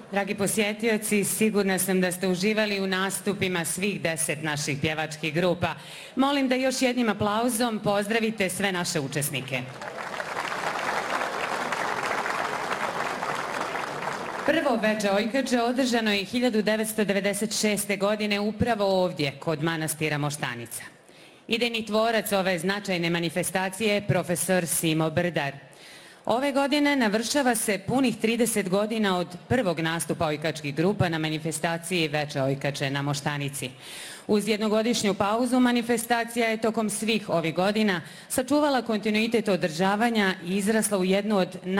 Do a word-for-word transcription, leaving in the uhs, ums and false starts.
Dragi posjetioci, sigurna sam da ste uživali u nastupima svih deset naših pjevačkih grupa. Molim da još jednim aplauzom pozdravite sve naše učesnike. Prvo veče Ojkače održano je hiljadu devetsto devedeset šeste. godine upravo ovdje, kod manastira Moštanica. Idejni tvorac ove značajne manifestacije je profesor Simo Brdar. Ove godine navršava se punih trideset godina od prvog nastupa ojkačkih grupa na manifestaciji Veče Ojkače na Moštanici. Uz jednogodišnju pauzu manifestacija je tokom svih ovih godina sačuvala kontinuitet održavanja i izrasla u jednu od